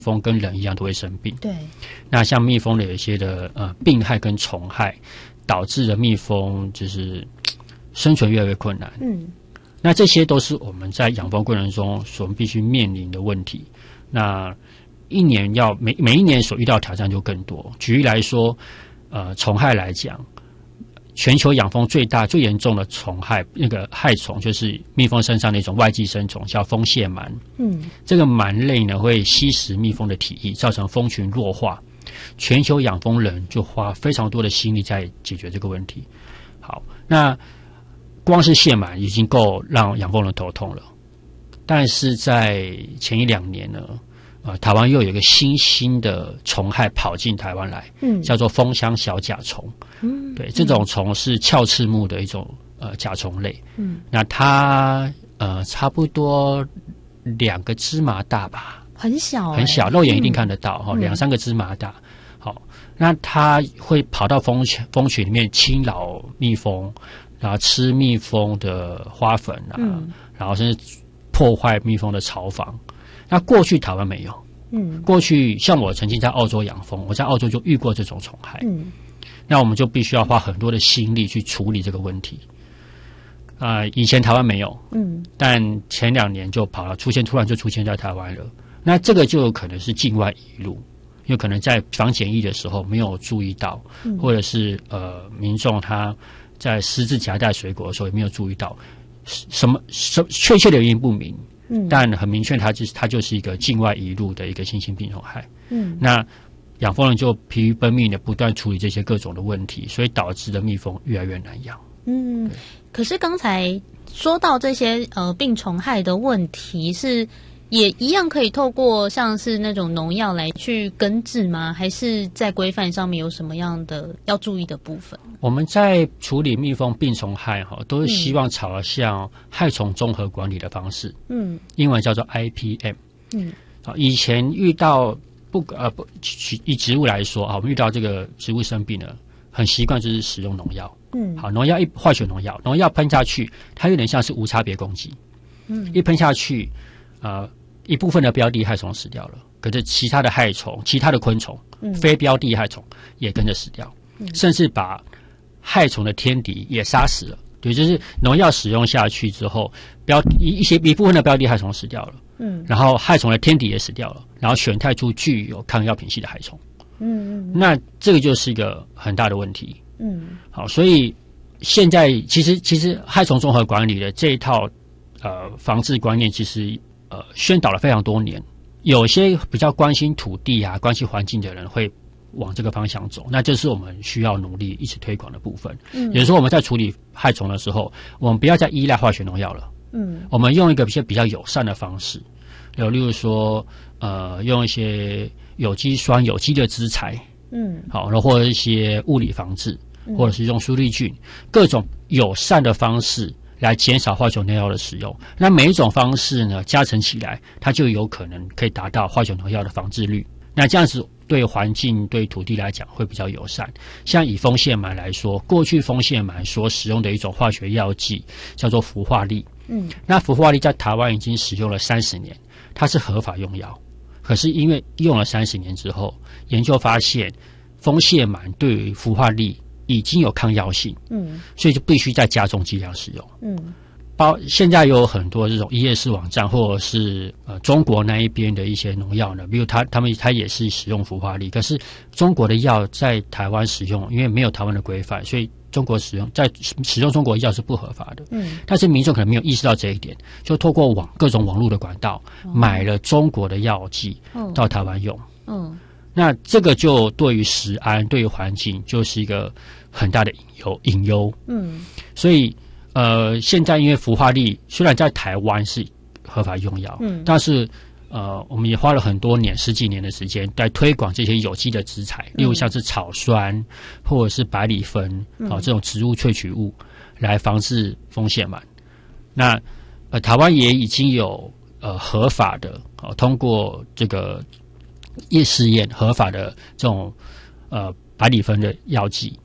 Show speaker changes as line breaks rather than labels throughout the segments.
蜂跟人一样都会生病。
对，
那像蜜蜂的有一些的病害跟虫害，导致的蜜蜂就是生存越来越困难。那这些都是我们在养蜂过程中所必须面临的问题。那一年每一年所遇到的挑战就更多。举例来说，虫害来讲，全球养蜂最严重的虫害，那个害虫就是蜜蜂身上的一种外寄生虫，叫蜂蟹螨。这个螨类呢会吸食蜜蜂的体液，造成蜂群弱化。全球养蜂人就花非常多的心力在解决这个问题。好，那光是蟹螨已经够让养蜂人头痛了，但是在前1-2年呢，台湾又有一个新兴的虫害跑进台湾来，叫做蜂箱小甲虫。对，这种虫是鞘翅目的一种甲虫类。那它差不多2个芝麻大吧，
很小，
很小，肉眼一定看得到2-3个芝麻大。好，那它会跑到蜂群里面侵扰蜜蜂，然后吃蜜蜂的花粉然后甚至破坏蜜蜂的巢房。那过去台湾没有，过去像我曾经在澳洲养蜂，我在澳洲就遇过这种虫害。那我们就必须要花很多的心力去处理这个问题。以前台湾没有，但前2年就突然就出现在台湾了。那这个就有可能是境外移入，有可能在防检疫的时候没有注意到，或者是民众他在私自夹带水果的时候也没有注意到，什么确切的原因不明。但很明确，它就是一个境外移入的一个新型病虫害。那养蜂人就疲于奔命的不断处理这些各种的问题，所以导致的蜜蜂越来越难养。
可是刚才说到这些病虫害的问题，是也一样可以透过像是那种农药来去根治吗？还是在规范上面有什么样的要注意的部分？
我们在处理蜜蜂病虫害都是希望朝向害虫综合管理的方式。英文叫做 IPM。以前遇到以植物来说我们遇到这个植物生病了，很习惯就是使用农药。好，化学农药喷下去，它有点像是无差别攻击。一喷下去，一部分的标的害虫死掉了，可是其他的害虫、其他的昆虫、非标的害虫也跟着死掉，甚至把害虫的天敌也杀死了。对，就是农药使用下去之后，一部分的标的害虫死掉了，然后害虫的天敌也死掉了，然后选态出具有抗药品系的害虫。那这个就是一个很大的问题。好，所以现在其实害虫综合管理的这一套防治观念，其实宣导了非常多年。有些比较关心土地关心环境的人会往这个方向走，那这是我们需要努力一直推广的部分。也就是说，我们在处理害虫的时候，我们不要再依赖化学农药了。我们用一个比较友善的方式，例如说用一些有机酸、有机的资材，好，然后或者一些物理防治，或者是用苏力菌，各种友善的方式来减少化学农药的使用。那每一种方式呢，加成起来，它就有可能可以达到化学农药的防治率。那这样子对环境、对土地来讲会比较友善。像以蜂蟹螨来说，过去蜂蟹螨所使用的一种化学药剂叫做氟化氯。那氟化氯在台湾已经使用了30年，它是合法用药。可是因为用了30年之后，研究发现蜂蟹螨对于氟化氯已经有抗药性，所以就必须再加重剂量使用。现在有很多这种124网站，或者是中国那一边的一些农药呢，比如他也是使用氟化氯，可是中国的药在台湾使用，因为没有台湾的规范，所以中国使用中国药是不合法的。但是民众可能没有意识到这一点，就透过各种网络的管道买了中国的药剂到台湾用。那这个就对于食安、对于环境就是一个很大的隐忧。所以现在因为氟化氯虽然在台湾是合法用药，但是我们也花了很多年10几年的时间在推广这些有机的资材，例如像是草酸或者是百里酚这种植物萃取物来防治蜂蟹螨。那台湾也已经有合法的通过这个试验合法的这种百里酚的药剂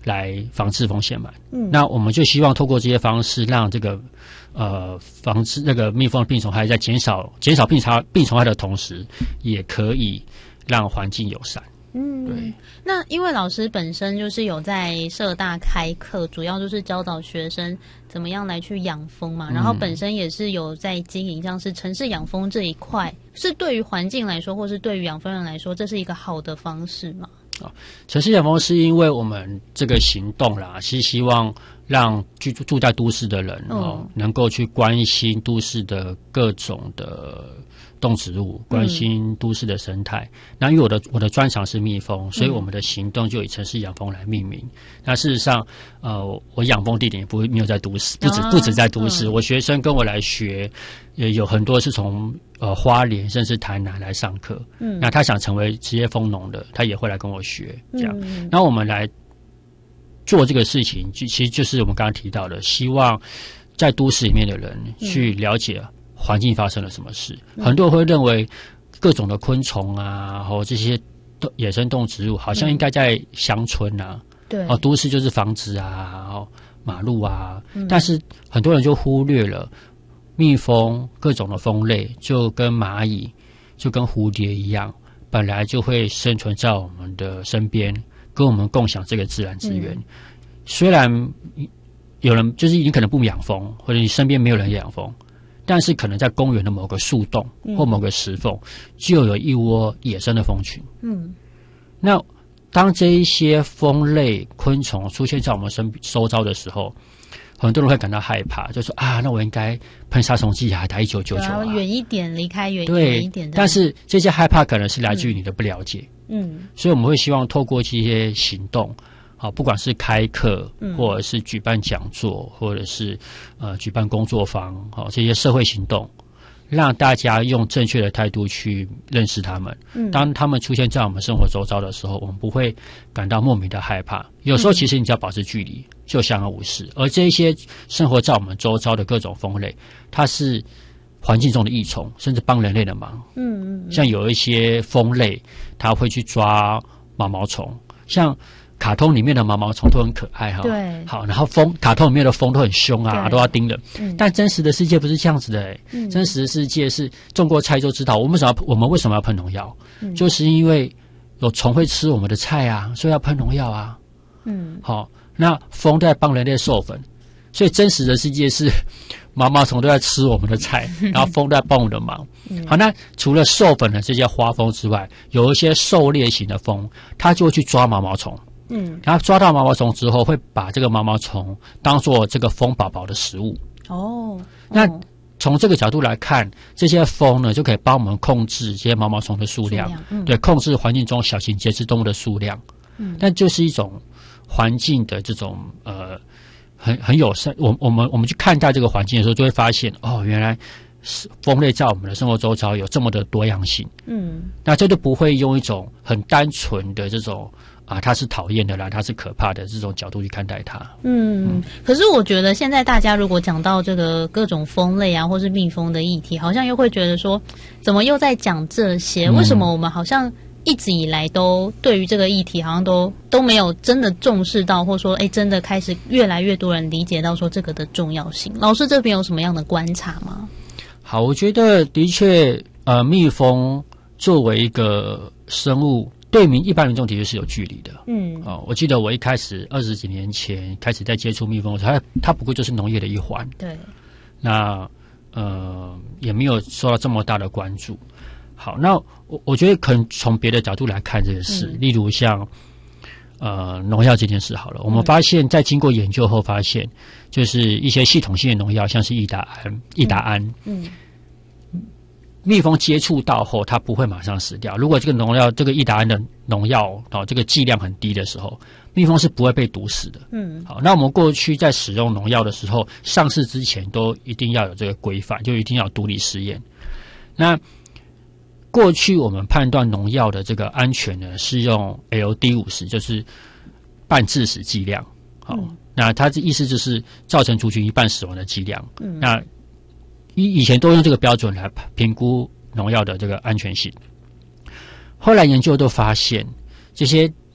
来防治风险螨。那我们就希望透过这些方式，让这个防治那个蜜蜂病虫害在减少病虫害的同时，也可以让环境友善。对。
那因为老师本身就是有在社大开课，主要就是教导学生怎么样来去养蜂嘛，然后本身也是有在经营像是城市养蜂这一块，是对于环境来说，或是对于养蜂人来说，这是一个好的方式吗？
城市养蜂是因为我们这个行动啦，是希望让住在都市的人能够去关心都市的各种的动植物，关心都市的生态。那因为我的专长是蜜蜂，所以我们的行动就以城市养蜂来命名。那事实上，我养蜂地点也没有在都市，不止在都市。我学生跟我来学，也有很多是从花莲甚至台南来上课。那他想成为职业蜂农的，他也会来跟我学这样。那我们来做这个事情，其实就是我们刚刚提到的，希望在都市里面的人去了解环境发生了什么事。很多人会认为各种的昆虫啊，或这些野生动植物好像应该在乡村啊，对，都市就是房子啊，马路啊，但是很多人就忽略了蜜蜂各种的蜂类，就跟蚂蚁，就跟蝴蝶一样，本来就会生存在我们的身边，跟我们共享这个自然资源。虽然有人就是你可能不养蜂，或者你身边没有人养蜂，但是可能在公园的某个树洞或某个石缝，就有一窝野生的蜂群。那当这一些蜂类昆虫出现在我们周遭的时候，很多人会感到害怕，就说啊，那我应该喷杀虫剂啊，打1999啊，
远一点，离开远一点。
但是这些害怕可能是来自于你的不了解。所以我们会希望透过这些行动，不管是开课，或者是举办讲座，或者是举办工作坊，这些社会行动，让大家用正确的态度去认识他们。当他们出现在我们生活周遭的时候，我们不会感到莫名的害怕。有时候其实你只要保持距离，就相安无事。而这一些生活在我们周遭的各种蜂类，它是环境中的益虫，甚至帮人类的忙。像有一些蜂类，它会去抓毛毛虫，像卡通里面的毛毛虫都很可爱哈，
对，
好，然后卡通里面的蜂都很凶啊，都要叮人。但真实的世界不是这样子的真实的世界是种过菜就知道，我们为什么要喷农药？就是因为有虫会吃我们的菜啊，所以要喷农药啊。好，那蜂在帮人类授粉，所以真实的世界是毛毛虫都在吃我们的菜，然后蜂都在帮我们的忙。好，那除了授粉的这些花蜂之外，有一些狩猎型的蜂，它就会去抓毛毛虫。然后抓到毛毛虫之后，会把这个毛毛虫当做这个蜂宝宝的食物。那从这个角度来看，这些蜂呢就可以帮我们控制这些毛毛虫的数量，对，控制环境中小型节肢动物的数量。但就是一种环境的这种很友善。我们去看待这个环境的时候，就会发现原来蜂类在我们的生活周遭有这么的多样性。那这就不会用一种很单纯的这种它是讨厌的啦，它是可怕的这种角度去看待它。
可是我觉得现在大家如果讲到这个各种蜂类啊，或是蜜蜂的议题，好像又会觉得说，怎么又在讲这些？为什么我们好像一直以来都对于这个议题好像都没有真的重视到，或者说真的开始越来越多人理解到说这个的重要性？老师这边有什么样的观察吗？
好，我觉得的确蜜蜂作为一个生物，对一般民众的确是有距离的。我记得我一开始20几年前开始在接触蜜蜂的时候，它不过就是农业的一环。对，那也没有受到这么大的关注。好，那我觉得可能从别的角度来看这个事，例如像农药这件事好了，我们发现在经过研究后发现，就是一些系统性的农药，像是益达胺，蜜蜂接触到后，它不会马上死掉。如果这个益达胺的农药这个剂量很低的时候，蜜蜂是不会被毒死的。好，那我们过去在使用农药的时候，上市之前都一定要有这个规范，就一定要有毒理试验。那过去我们判断农药的这个安全呢，是用 LD50，就是半致死剂量。好，那它的意思就是造成族群一半死亡的剂量。那以前都用这个标准来评估农药的这个安全性。后来研究都发现，这些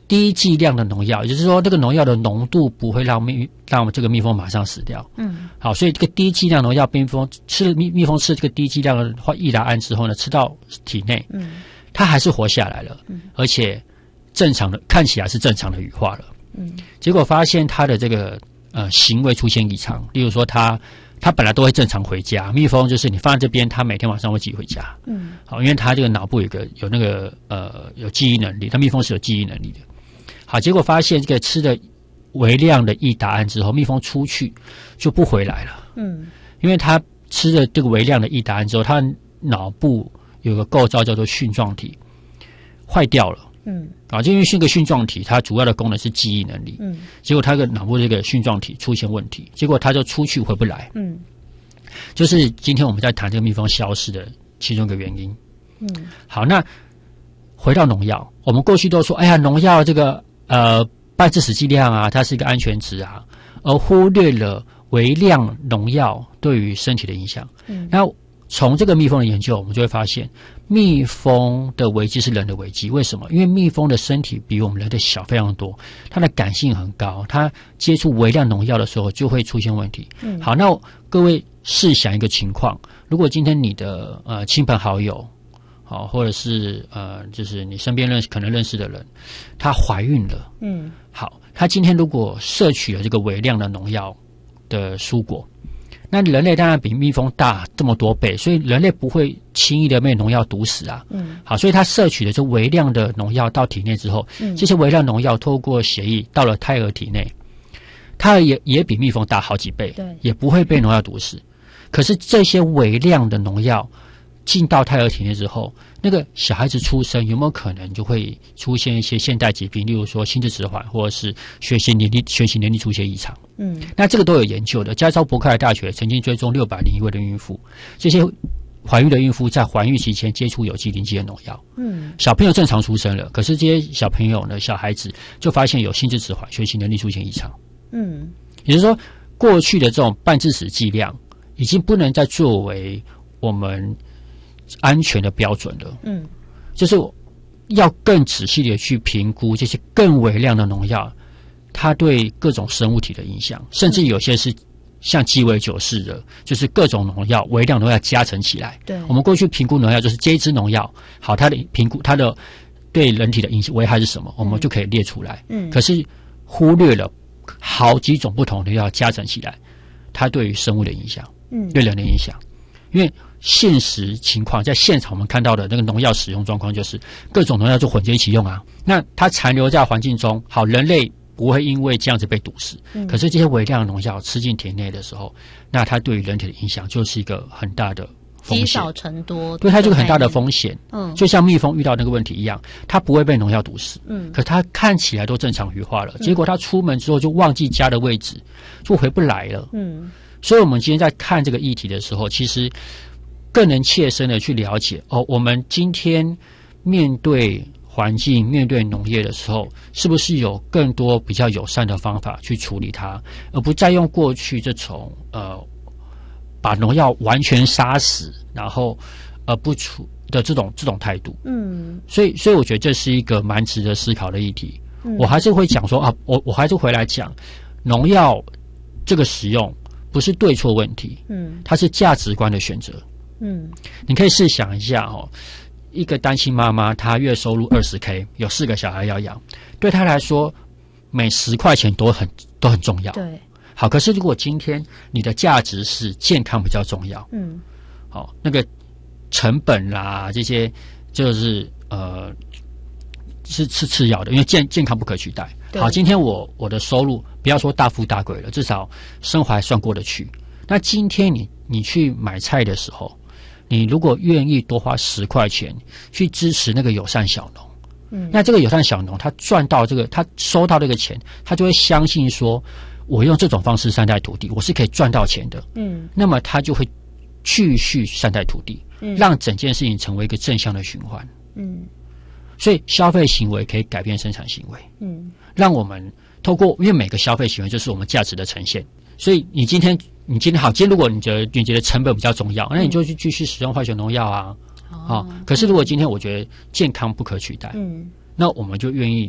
低剂量的农药，也就是说这个农药的浓度不会让这个蜜蜂马上死掉。好，所以这个低剂量农药，蜜蜂吃这个低剂量的异达胺之后呢，吃到体内，它还是活下来了，而且正常的看起来是正常的羽化了。结果发现它的这个行为出现异常，例如说它本来都会正常回家，蜜蜂就是你放在这边，它每天晚上会自己回家。好，因为它这个脑部有那个有记忆能力，它蜜蜂是有记忆能力的。好，结果发现这个吃的微量的异达胺之后，蜜蜂出去就不回来了。因为它吃了这个微量的异达胺之后，它脑部有个构造叫做蕈状体坏掉了。就因为这个蕈状体它主要的功能是记忆能力。结果它的脑部这个蕈状体出现问题，结果它就出去回不来。就是今天我们在谈这个蜜蜂消失的其中一个原因。好，那回到农药，我们过去都说，哎呀，农药这个半致死剂量啊，它是一个安全值啊，而忽略了微量农药对于身体的影响。那从这个蜜蜂的研究，我们就会发现，蜜蜂的危机是人的危机。为什么？因为蜜蜂的身体比我们人的小非常多，它的感性很高，它接触微量农药的时候就会出现问题。好，那各位试想一个情况，如果今天你的亲朋好友，好，或者是就是你身边可能认识的人，她怀孕了。好，她今天如果摄取了这个微量的农药的蔬果，那人类当然比蜜蜂大这么多倍，所以人类不会轻易的被农药毒死啊。好，所以它摄取的这微量的农药到体内之后，这些微量农药透过血液到了胎儿体内，它也比蜜蜂大好几倍，也不会被农药毒死。可是这些微量的农药进到胎儿体内之后，那个小孩子出生有没有可能就会出现一些现代疾病，例如说心智迟缓，或者是学习能力出现异常。那这个都有研究的。加州伯克莱大学曾经追踪601位的孕妇，这些怀孕的孕妇在怀孕期间接触有机磷基的农药。小朋友正常出生了，可是这些小朋友呢，小孩子就发现有心智迟缓，学习能力出现异常。也就是说，过去的这种半致死剂量已经不能再作为我们安全的标准了。就是要更仔细的去评估这些更微量的农药它对各种生物体的影响，甚至有些是像鸡尾酒似的，就是各种农药微量农药加成起来。我们过去评估农药就是这一支农药好，它的评估它的对人体的影响危害是什么，我们就可以列出来。可是忽略了好几种不同的药加成起来它对于生物的影响，对人的影响。因为现实情况在现场我们看到的那个农药使用状况就是各种农药就混在一起用啊，那它残留在环境中，好，人类不会因为这样子被毒死。可是这些微量的农药吃进体内的时候，那它对于人体的影响就是一个很大的风险，积
少成多，
对，它就是很大的风险。就像蜜蜂遇到那个问题一样，它不会被农药毒死。可是它看起来都正常羽化了，结果它出门之后就忘记家的位置，就回不来了。所以我们今天在看这个议题的时候，其实更能切身的去了解我们今天面对环境、面对农业的时候，是不是有更多比较友善的方法去处理它，而不再用过去这种把农药完全杀死，然后不处的这种态度。所以我觉得这是一个蛮值得思考的议题。我还是会讲说我还是回来讲农药这个使用不是对错问题，它是价值观的选择。你可以试想一下一个单亲妈妈，她月收入20K， 有4个小孩要养，对她来说每10块钱都很重要。
对，
好，可是如果今天你的价值是健康比较重要，好，那个成本啦这些就是是次要的，因为健康不可取代。好，今天我的收入不要说大富大贵了，至少生活还算过得去。那今天你去买菜的时候，你如果愿意多花10块钱去支持那个友善小农，那这个友善小农他赚到这个，他收到这个钱，他就会相信说，我用这种方式善待土地，我是可以赚到钱的。那么他就会继续善待土地，让整件事情成为一个正向的循环。所以消费行为可以改变生产行为。让我们透过，因为每个消费行为就是我们价值的呈现，所以你今天好，今天如果你觉得成本比较重要，那你就去继续使用化学农药啊。可是如果今天我觉得健康不可取代，那我们就愿意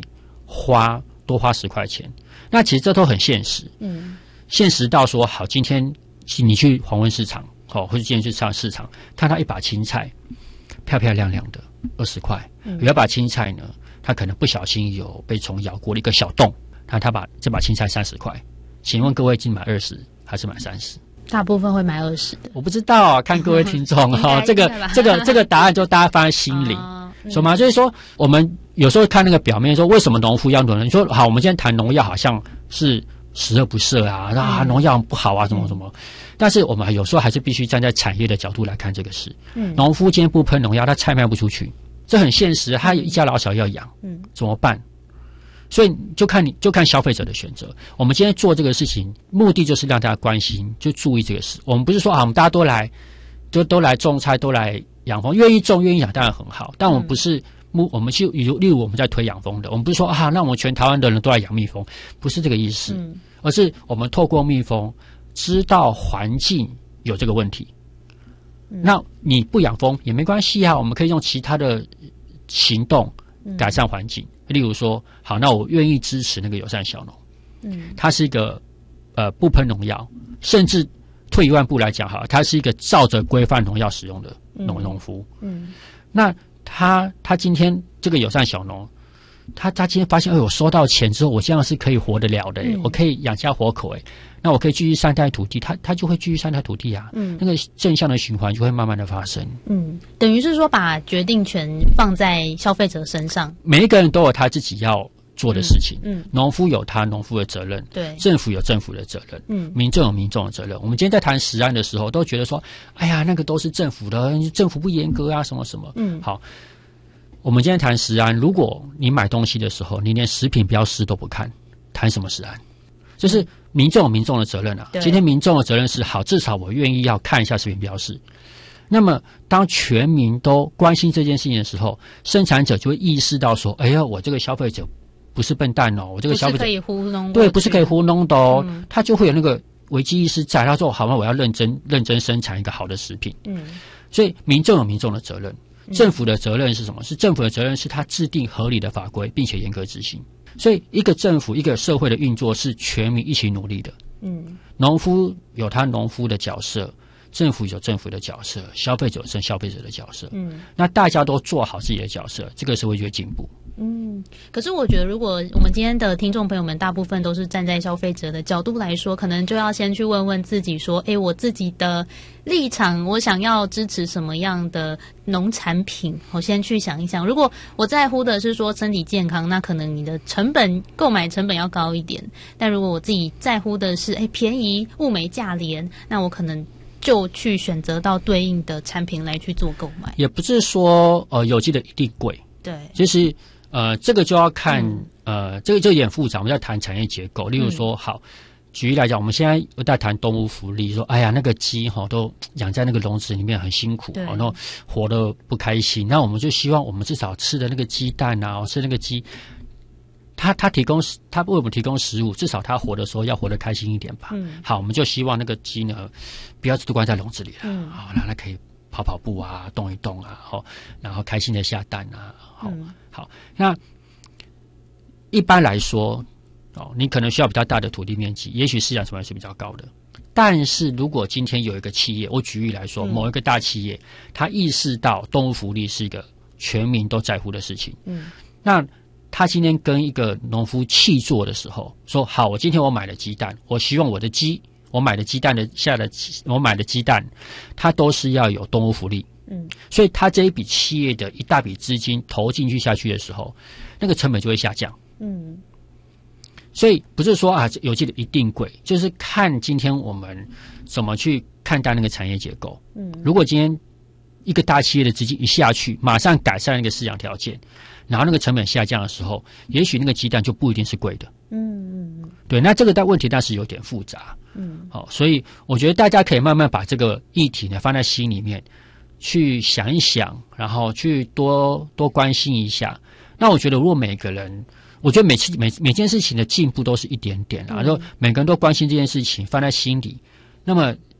多花10块钱。那其实这都很现实，现实到说好，今天你去黄昏市场，或者今天去上市场，看到一把青菜，漂漂亮亮的20块，有一把青菜呢，它可能不小心有被虫咬过了一个小洞，他把这把青菜30块，请问各位今买20还是买30？
大部分会买20的，
我不知道啊，看各位听众哈，这个答案就大家放在心里，什么？就是说我们有时候看那个表面说为什么农夫要农？你说好，我们今天谈农药好像是十恶不赦啊，农药不好啊，什么什么。但是我们有时候还是必须站在产业的角度来看这个事。农夫今天不喷农药，他菜卖不出去，这很现实，他一家老小要养，怎么办？所以就看消费者的选择。我们今天做这个事情，目的就是让大家关心，就注意这个事。我们不是说我们大家都来种菜，都来养蜂，愿意种愿意养当然很好，但我们不是。我们就例如我们在推养蜂的，我们不是说那我们全台湾的人都来养蜜蜂，不是这个意思，而是我们透过蜜蜂知道环境有这个问题。那你不养蜂也没关系啊，我们可以用其他的行动改善环境。例如说，好，那我愿意支持那个友善小农，它是一个不喷农药，甚至退一万步来讲，它是一个照着规范农药使用的农夫。那他今天这个友善小农，他今天发现，我收到钱之后，我这样是可以活得了的，我可以养家活口，那我可以继续善待土地，他就会继续善待土地啊，那个正向的循环就会慢慢的发生。
等于是说把决定权放在消费者身上，
每一个人都有他自己要做的事情，农夫有他农夫的责任，
对，
政府有政府的责任，民众有民众的责任。我们今天在谈食安的时候，都觉得说，哎呀，那个都是政府的，政府不严格啊，什么什么。好，我们今天谈食安，如果你买东西的时候，你连食品标示都不看，谈什么食安？就是民众有民众的责任啊。今天民众的责任是好，至少我愿意要看一下食品标示。那么，当全民都关心这件事情的时候，生产者就会意识到说，哎呀，我这个消费者不是笨蛋哦，我这个消费者
不是可以糊弄，
对，不是可以糊弄的哦，他就会有那个危机意识在，他说好吗？我要认真生产一个好的食品。所以民众有民众的责任，政府的责任是什么？是政府的责任是他制定合理的法规，并且严格执行。所以一个政府一个社会的运作是全民一起努力的。农夫有他农夫的角色，政府有政府的角色，消费者有消费者的角色。那大家都做好自己的角色，这个社会就会进步。
可是我觉得，如果我们今天的听众朋友们大部分都是站在消费者的角度来说，可能就要先去问问自己说，我自己的立场，我想要支持什么样的农产品，我先去想一想。如果我在乎的是说身体健康，那可能你的购买成本要高一点。但如果我自己在乎的是便宜、物美价廉，那我可能就去选择到对应的产品来去做购买。也
不是说有机的一定贵，
对，
就是这个就要看这个就有点复杂，我们要谈产业结构。例如说，好，举例来讲，我们现在又在谈动物福利，说哎呀，那个鸡都养在那个笼子里面很辛苦，然后活得不开心。那我们就希望我们至少吃的那个鸡蛋啊，吃那个鸡，他为我们提供食物，至少他活的时候要活得开心一点吧。好，我们就希望那个鸡呢，不要只关在笼子里了，好，让它可以跑跑步啊，动一动啊，然后开心的下蛋啊，好，那一般来说，你可能需要比较大的土地面积，也许市场成本是比较高的。但是如果今天有一个企业，我举例来说，某一个大企业，他意识到动物福利是一个全民都在乎的事情，那他今天跟一个农夫契作的时候，说好，我今天我买了鸡蛋，我希望我的鸡，我买的鸡蛋的我买的鸡蛋，它都是要有动物福利。所以他这一笔企业的一大笔资金投进去下去的时候，那个成本就会下降。所以不是说有机的一定贵，就是看今天我们怎么去看待那个产业结构。如果今天一个大企业的资金一下去，马上改善那个市场条件，然后那个成本下降的时候，也许那个鸡蛋就不一定是贵的。对，那这个问题但是有点复杂。好，所以我觉得大家可以慢慢把这个议题呢放在心里面，去想一想，然后去多关心一下。那我觉得如果每个人，我觉得每件事情的进步都是一点点啊，就每个人都关心这件事情，放在心里，那么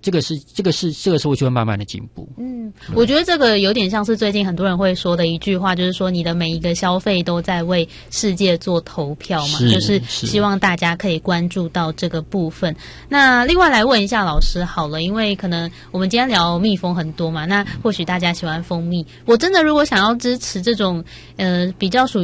这个社会就会慢慢的进步。
我觉得这个有点像是最近很多人会说的一句话，就是说你的每一个消费都在为世界做投票嘛，就是希望大家可以关注到这个部分。那另外来问一下老师好了，因为可能我们今天聊蜜蜂很多嘛，那或许大家喜欢蜂蜜，我真的如果想要支持这种比较属于